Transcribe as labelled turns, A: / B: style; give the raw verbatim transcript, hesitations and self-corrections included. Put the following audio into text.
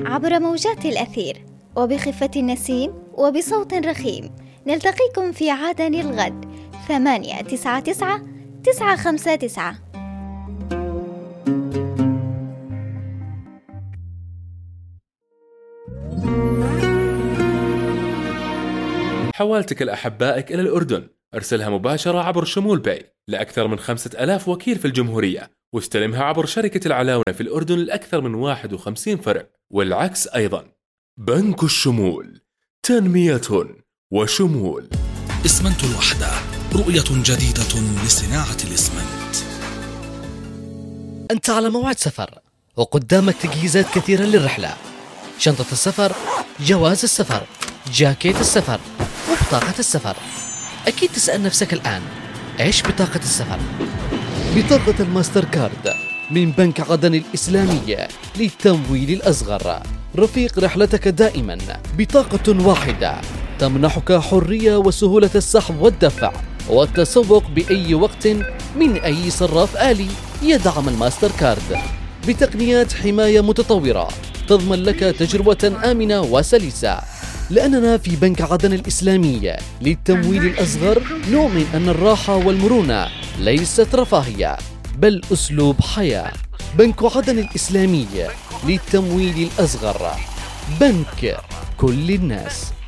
A: عبر موجات الأثير وبخفة النسيم وبصوت رخيم. نلتقيكم في عدن الغد. ثمانية تسعة تسعة تسعة خمسة تسعة.
B: حوالتك لأحبائك إلى الأردن ارسلها مباشرة عبر شمول باي لأكثر من خمسة ألاف وكيل في الجمهورية، واستلمها عبر شركة العلاونة في الأردن لأكثر من واحد وخمسين فرع، والعكس أيضا. بنك الشمول، تنمية وشمول.
C: إسمنت الوحدة، رؤية جديدة لصناعة الإسمنت.
D: أنت على موعد سفر وقدامك تجهيزات كثيرة للرحلة: شنطة السفر، جواز السفر، جاكيت السفر، وبطاقة السفر. أكيد تسأل نفسك الآن، إيش بطاقة السفر؟ بطاقة الماستر كارد من بنك عدن الإسلامية للتمويل الأصغر، رفيق رحلتك دائما. بطاقة واحدة تمنحك حرية وسهولة السحب والدفع والتسوق بأي وقت من أي صراف آلي يدعم الماستر كارد، بتقنيات حماية متطورة تضمن لك تجربة آمنة وسلسة. لأننا في بنك عدن الإسلامية للتمويل الأصغر نؤمن أن الراحة والمرونة ليست رفاهية بل أسلوب حياة. بنك عدن الإسلامية للتمويل الأصغر، بنك كل الناس.